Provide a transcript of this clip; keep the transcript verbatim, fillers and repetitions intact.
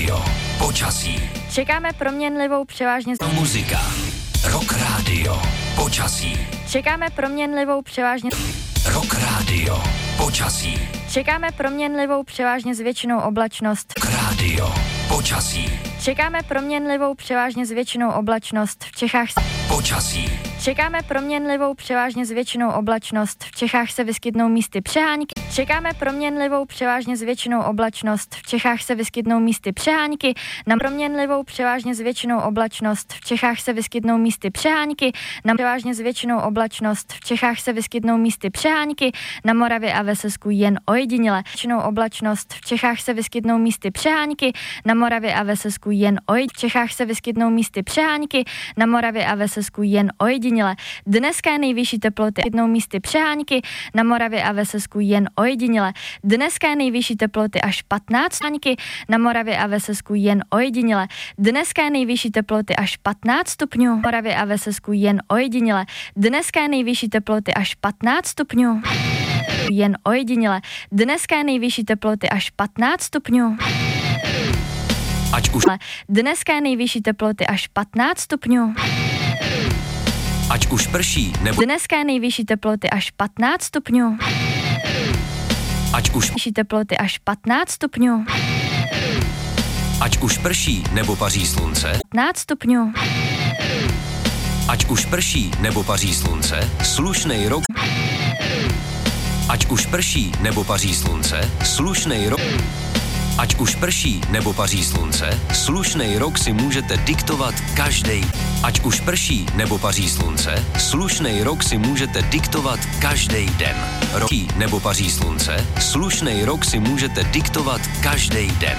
rádio. Počasí. Čekáme proměnlivou převážně... Muzika. Rock rádio. Počasí. Čekáme proměnlivou převážně... Rock rádio. Počasí. Čekáme proměnlivou převážně s většinou oblačnost. Rock rádio. Počasí. Čekáme proměnlivou převážně s většinou oblačnost v Čechách. Počasí. Čekáme proměnlivou převážně s většinou oblačnost. V Čechách se vyskytnou místy přehánky. Čekáme proměnlivou převážně s většinou oblačnost. V Čechách se vyskytnou místy přehánky. Na proměnlivou převážně s většinou oblačnost. V Čechách se vyskytnou místy přehánky. Na převážně s většinou oblačnost. V Čechách se vyskytnou místy přehánky. Na Moravě a ve Slezsku jen ojediněle. Většinou oblačnost. V Čechách se vyskytnou místy přehánky. Na Moravě a ve Slezsku jen ojediněle. V Čechách se vyskytnou místy přehánky. Na Moravě a ve Slezsku jen ojediněle. Dneska je nejvyšší teploty jednou místy přehánky, na Moravě a ve Slezsku jen ojediněle. Dneska je nejvyšší teploty až patnáct stupňů, na Moravě a ve Slezsku jen ojediněle. Dneska je nejvyšší teploty až patnáct stupňů, na Moravě a ve Slezsku jen ojediněle. Dneska je nejvyšší teploty až patnáct stupňů, jen ojediněle. Dneska je nejvyšší teploty až patnáct stupňů. Ať už... Dneska je nejvyšší teploty až patnáct stupňů. Ať už prší, nebo... Dneska je nejvyšší teploty až patnáct stupňů. Ať už... Nejvyšší teploty až patnáct stupňů. Ať už prší, nebo paří slunce... patnáct stupňů. Ať už prší, nebo paří slunce, slušnej rok... Ať už prší, nebo paří slunce, slušnej rok... Ať už prší, nebo paří slunce, slušnej rok si můžete diktovat každej. Ať už prší, nebo paří slunce, slušnej rok si můžete diktovat každej den. Roky nebo paří slunce, slušnej rok si můžete diktovat každej den.